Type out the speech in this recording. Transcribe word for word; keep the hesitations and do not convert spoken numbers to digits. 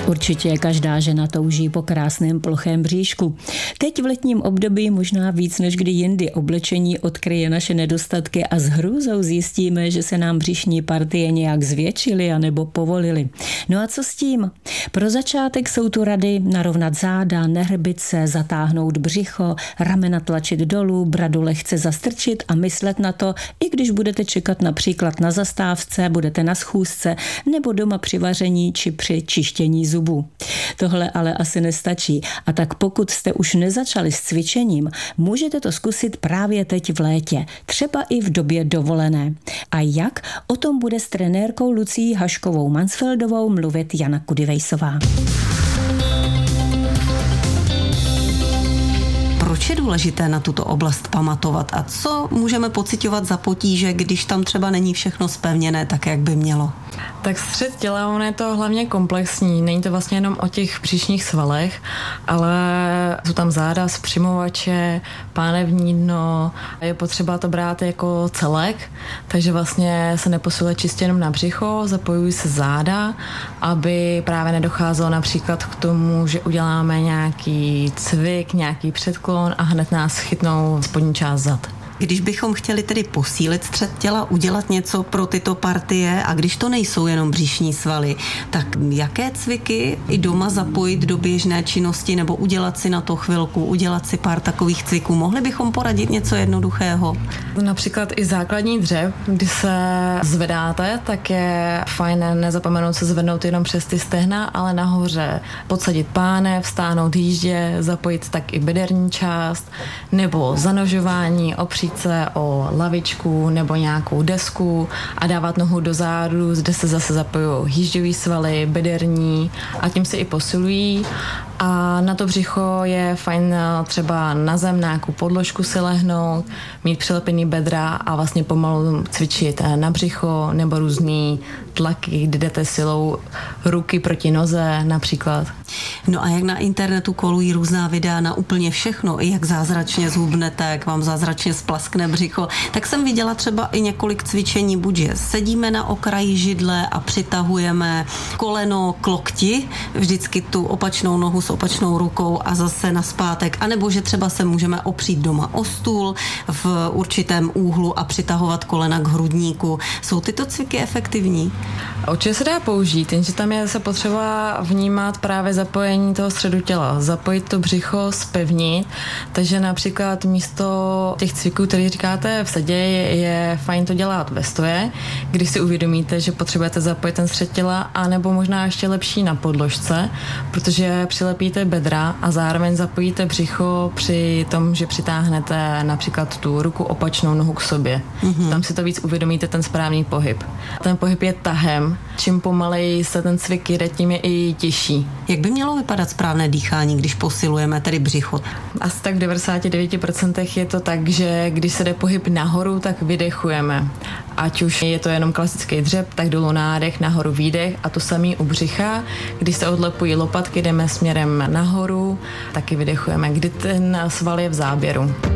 Určitě každá žena touží po krásném plochém bříšku. Teď v letním období možná víc než kdy jindy oblečení odkryje naše nedostatky a s hrůzou zjistíme, že se nám břišní partie nějak zvětšily anebo povolily. No a co s tím? Pro začátek jsou tu rady narovnat záda, nehrbit se, zatáhnout břicho, ramena tlačit dolů, bradu lehce zastrčit a myslet na to, i když budete čekat například na zastávce, budete na schůzce nebo doma při vaření či při čištění zubů. Tohle ale asi nestačí a tak pokud jste už nezačali s cvičením, můžete to zkusit právě teď v létě, třeba i v době dovolené. A jak? O tom bude s trenérkou Lucií Haškovou Mansfeldovou mluvit Jana Kudivejsová. Proč je důležité na tuto oblast pamatovat a co můžeme pociťovat za potíže, když tam třeba není všechno zpevněné tak, jak by mělo? Tak střed těla, on je to hlavně komplexní. Není to vlastně jenom o těch břišních svalech, ale jsou tam záda, zpřimovače, pánevní dno. Je potřeba to brát jako celek, takže vlastně se neposiluje čistě jenom na břicho, zapojují se záda, aby právě nedocházelo například k tomu, že uděláme nějaký cvik, nějaký předklon a hned nás chytnou spodní část zad. Když bychom chtěli tedy posílit střed těla, udělat něco pro tyto partie a když to nejsou jenom břišní svaly, tak jaké cviky i doma zapojit do běžné činnosti nebo udělat si na to chvilku, udělat si pár takových cviků? Mohli bychom poradit něco jednoduchého? Například i základní dřep, kdy se zvedáte, tak je fajn nezapomenout se zvednout jenom přes ty stehna, ale nahoře podsadit pánev, stáhnout jíždě, zapojit tak i bederní část nebo zanožování, opřít se o lavičku nebo nějakou desku a dávat nohu do zádu, zde se zase zapojují hýžďový svaly, bederní a tím se i posilují. A na to břicho je fajn třeba na zem nějakou podložku si lehnout, mít přilepený bedra a vlastně pomalu cvičit na břicho nebo různý tlaky, kdy jdete silou ruky proti noze například. No a jak na internetu kolují různá videa na úplně všechno, i jak zázračně zhubnete, jak vám zázračně splaskne břicho, tak jsem viděla třeba i několik cvičení, buď že sedíme na okraji židle a přitahujeme koleno k lokti, vždycky tu opačnou nohu s opačnou rukou a zase naspátek, anebo že třeba se můžeme opřít doma o stůl v určitém úhlu a přitahovat kolena k hrudníku. Jsou tyto cviky efektivní? Určitě se dá použít, jenže tam je se potřeba vnímat právě zapojení toho středu těla, zapojit to břicho, zpevnit, takže například místo těch cviků, které říkáte v sedě, je, je fajn to dělat ve stoje, když si uvědomíte, že potřebujete zapojit ten střed těla, anebo možná ještě lepší na podložce, protože přilepíte bedra a zároveň zapojíte břicho při tom, že přitáhnete například tu ruku opačnou nohu k sobě. Mm-hmm. Tam si to víc uvědomíte, ten správný pohyb. Ten pohyb je tahem, čím pomaleji se ten cvik jde, tím je i těžší. Jak by mělo vypadat správné dýchání, když posilujeme tedy břicho? Asi tak v devadesát devět procent je to tak, že když se jde pohyb nahoru, tak vydechujeme. Ať už je to jenom klasický dřep, tak dolů nádech, nahoru výdech a to samý u břicha. Když se odlepují lopatky, jdeme směrem nahoru, taky vydechujeme, kdy ten sval je v záběru.